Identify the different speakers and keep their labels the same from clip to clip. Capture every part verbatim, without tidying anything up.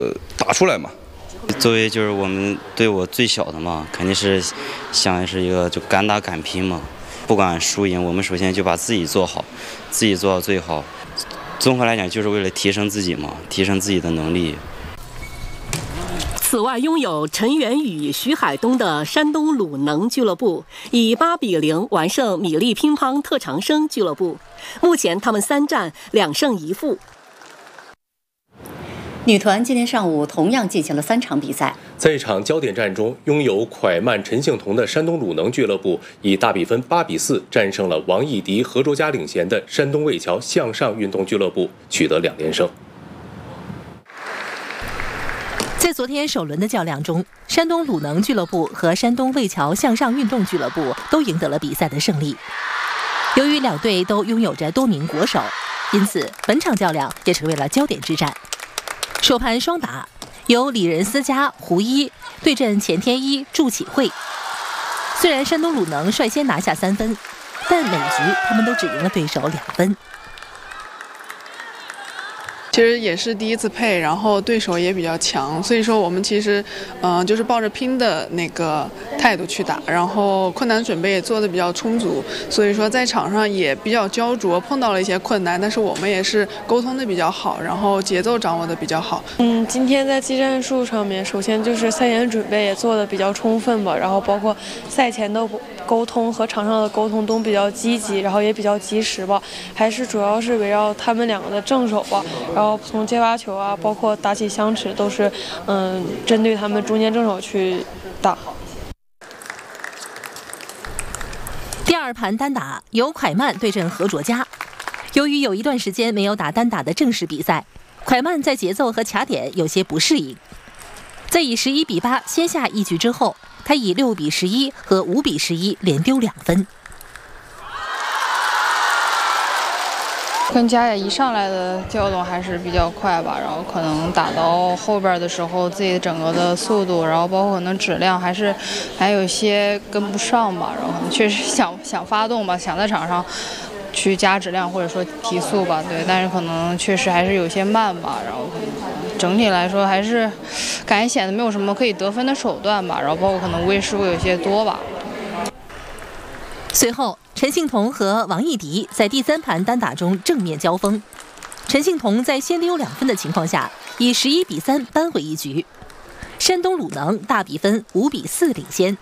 Speaker 1: 呃打出来嘛。
Speaker 2: 作为就是我们队我最小的嘛，肯定是想是一个就敢打敢拼嘛，不管输赢，我们首先就把自己做好，自己做到最好。综合来讲，就是为了提升自己嘛，提升自己的能力。
Speaker 3: 此外，拥有陈元宇、徐海东的山东鲁能俱乐部以八比零完胜米粒乒乓特长生俱乐部，目前他们三战两胜一负。
Speaker 4: 女团今天上午同样进行了三场比赛，
Speaker 5: 在一场焦点战中，拥有蒯曼、陈幸同的山东鲁能俱乐部以大比分八比四战胜了王艺迪、何卓佳领衔的山东魏桥向上运动俱乐部，取得两连胜。
Speaker 6: 在昨天首轮的较量中，山东鲁能俱乐部和山东魏桥向上运动俱乐部都赢得了比赛的胜利。由于两队都拥有着多名国手，因此本场较量也成为了焦点之战。首盘双打，由李仁思佳、胡一对阵钱天一、祝启慧。虽然山东鲁能率先拿下三分，但每局他们都只赢了对手两分。
Speaker 7: 其实也是第一次配，然后对手也比较强，所以说我们其实，嗯、呃，就是抱着拼的那个态度去打，然后困难准备也做得比较充足，所以说在场上也比较焦灼，碰到了一些困难，但是我们也是沟通的比较好，然后节奏掌握的比较好。
Speaker 8: 嗯，今天在技战术上面，首先就是赛前准备也做得比较充分吧，然后包括赛前的沟通和场上的沟通都比较积极，然后也比较及时吧，还是主要是围绕他们两个的正手吧。然后从接发球啊，包括打起相持，都是嗯针对他们中间正手去打。
Speaker 6: 第二盘单打由蒯曼对阵何卓佳。由于有一段时间没有打单打的正式比赛，蒯曼在节奏和卡点有些不适应。在以十一比八先下一局之后，他以六比十一和五比十一连丢两分。
Speaker 9: 跟佳也一上来的调动还是比较快吧，然后可能打到后边的时候，自己整个的速度，然后包括可能质量还是还有一些跟不上吧，然后可能确实想想发动吧，想在场上去加质量或者说提速吧，对，但是可能确实还是有些慢吧，然后可能整体来说还是感觉显得没有什么可以得分的手段吧，然后包括可能无谓失误有些多吧。
Speaker 6: 随后，陈幸同和王艺迪在第三盘单打中正面交锋。陈幸同在先丢两分的情况下，以十一比三扳回一局。山东鲁能大比分五比四领先。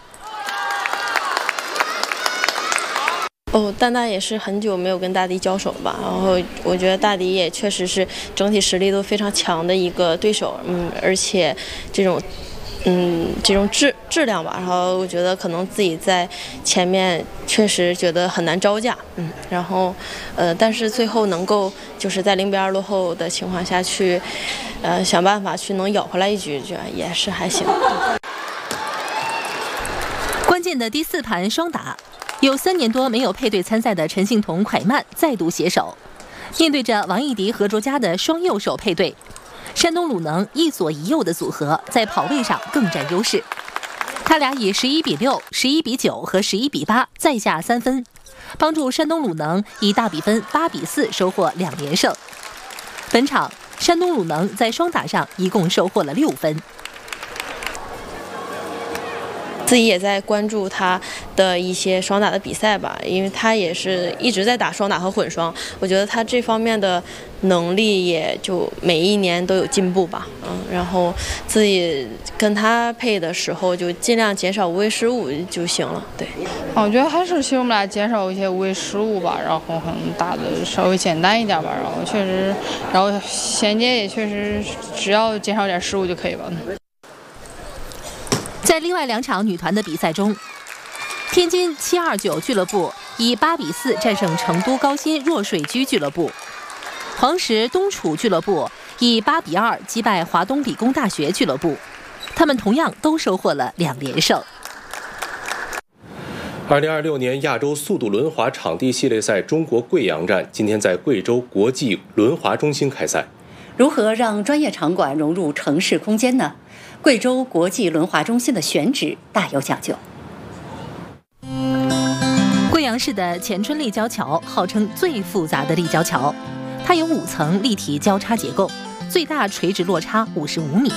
Speaker 8: 哦，单打也是很久没有跟大迪交手了吧，然后我觉得大迪也确实是整体实力都非常强的一个对手，嗯，而且这种。嗯，这种质质量吧，然后我觉得可能自己在前面确实觉得很难招架，嗯，然后，呃，但是最后能够就是在零比二落后的情况下去，呃，想办法去能咬回来一局，这也是还行。
Speaker 6: 关键的第四盘双打，有三年多没有配对参赛的陈幸同、蒯曼再度携手，面对着王艺迪、何卓佳的双右手配对。山东鲁能一左一右的组合在跑位上更占优势，他俩以十一比六、十一比九和十一比八再下三分，帮助山东鲁能以大比分八比四收获两连胜。本场山东鲁能在双打上一共收获了六分。
Speaker 8: 自己也在关注他的一些双打的比赛吧，因为他也是一直在打双打和混双，我觉得他这方面的能力也就每一年都有进步吧，嗯，然后自己跟他配的时候就尽量减少无谓失误就行了，对。
Speaker 9: 我觉得还是希望我们俩减少一些无谓失误吧，然后可能打的稍微简单一点吧，然后确实，然后衔接也确实只要减少点失误就可以了。
Speaker 6: 在另外两场女团的比赛中，天津七二九俱乐部以八比四战胜成都高新弱水居俱乐部，黄石东楚俱乐部以八比二击败华东理工大学俱乐部，他们同样都收获了两连胜。
Speaker 5: 二零二六年亚洲速度轮滑场地系列赛中国贵阳站今天在贵州国际轮滑中心开赛。
Speaker 4: 如何让专业场馆融入城市空间呢？贵州国际轮滑中心的选址大有讲究。
Speaker 6: 贵阳市的前春立交桥号称最复杂的立交桥，它有五层立体交叉结构，最大垂直落差五十五米。